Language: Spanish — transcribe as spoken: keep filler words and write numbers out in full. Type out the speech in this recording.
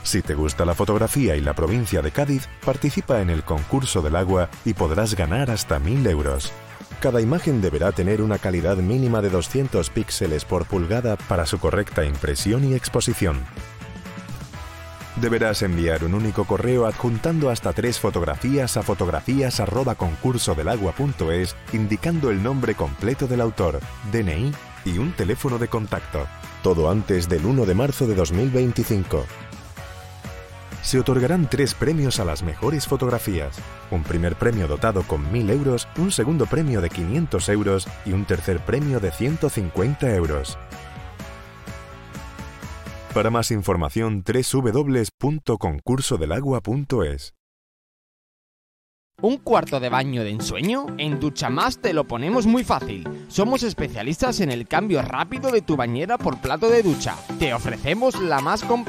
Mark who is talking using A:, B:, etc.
A: Si te gusta la fotografía y la provincia de Cádiz, participa en el concurso del agua y podrás ganar hasta mil euros. Cada imagen deberá tener una calidad mínima de doscientos píxeles por pulgada para su correcta impresión y exposición. Deberás enviar un único correo adjuntando hasta tres fotografías a fotografías arroba concurso del agua punto es, indicando el nombre completo del autor, D N I y un teléfono de contacto. Todo antes del uno de marzo de dos mil veinticinco. Se otorgarán tres premios a las mejores fotografías. Un primer premio dotado con mil euros, un segundo premio de quinientos euros y un tercer premio de ciento cincuenta euros. Para más información, doble u doble u doble u punto concurso del agua punto es.
B: ¿Un cuarto de baño de ensueño? En Duchamás te lo ponemos muy fácil. Somos especialistas en el cambio rápido de tu bañera por plato de ducha. Te ofrecemos la más completa